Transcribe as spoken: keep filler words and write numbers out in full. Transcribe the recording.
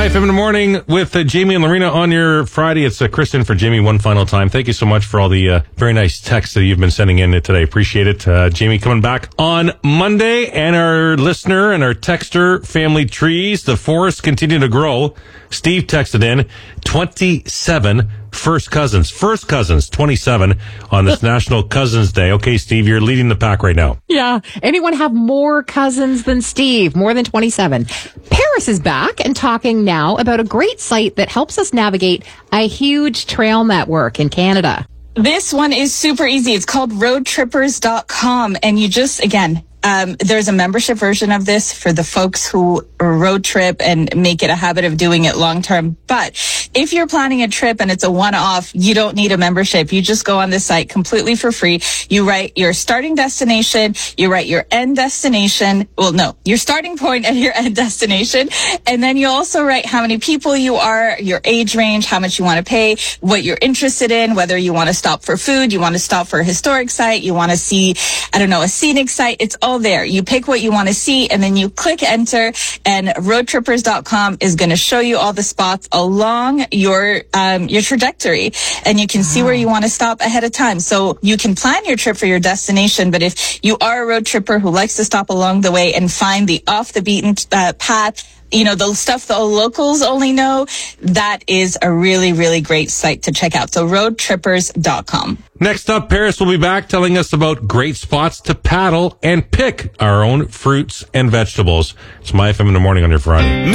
My F M in the morning with uh, Jamie and Lorena on your Friday. It's uh, Kristen for Jamie one final time. Thank you so much for all the uh, very nice texts that you've been sending in today. Appreciate it. Uh, Jamie coming back on Monday, and our listener and our texter family trees, the forests continue to grow. Steve texted in twenty-seven first cousins. First cousins, twenty-seven on this National Cousins Day. Okay, Steve, you're leading the pack right now. Yeah. Anyone have more cousins than Steve? More than twenty-seven. Paris is back and talking now about a great site that helps us navigate a huge trail network in Canada. This one is super easy. It's called road trippers dot com. And you just, again, Um, there's a membership version of this for the folks who road trip and make it a habit of doing it long term. But if you're planning a trip and it's a one-off, you don't need a membership. You just go on this site completely for free. You write your starting destination, you write your end destination. Well, no, your starting point and your end destination. And then you also write how many people you are, your age range, how much you want to pay, what you're interested in, whether you want to stop for food, you want to stop for a historic site, you want to see, I don't know, a scenic site. It's all there. You pick what you want to see and then you click enter, and road trippers dot com is going to show you all the spots along your um your trajectory, and you can see where you want to stop ahead of time. So you can plan your trip for your destination, but if you are a road tripper who likes to stop along the way and find the off the beaten uh, path, you know, the stuff the locals only know, that is a really, really great site to check out. So road trippers dot com. Next up, Paris will be back telling us about great spots to paddle and pick our own fruits and vegetables. It's My F M in the morning on your Friday.